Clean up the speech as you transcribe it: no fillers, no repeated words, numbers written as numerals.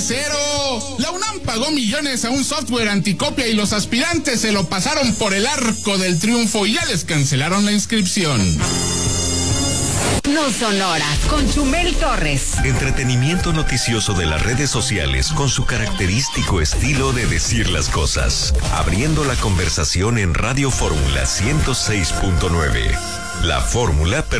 cero. La UNAM pagó millones a un software anticopia y los aspirantes se lo pasaron por el arco del triunfo y ya les cancelaron la inscripción. No Sonoras, con Chumel Torres. Entretenimiento noticioso de las redes sociales con su característico estilo de decir las cosas. Abriendo la conversación en Radio Fórmula 106.9. La fórmula perfecta.